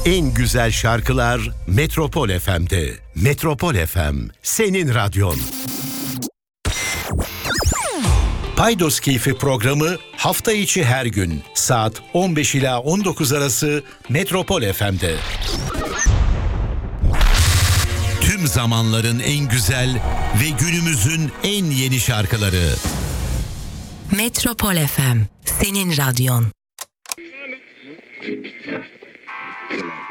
En güzel şarkılar Metropol FM'de. Metropol FM, senin radyon. Paydos Keyfi programı hafta içi her gün saat 15 ila 19 arası Metropol FM'de. Tüm zamanların en güzel ve günümüzün en yeni şarkıları. Metropol FM, senin radyon.